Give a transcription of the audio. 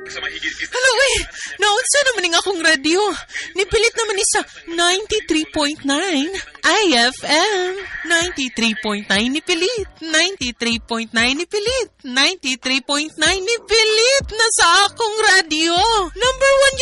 Hala, uy! Naunsa naman nga akong radyo. Nipilit naman isa 93.9 IFM. 93.9 nipilit. 93.9 nipilit. 93.9 nipilit na sa akong radyo. Number 1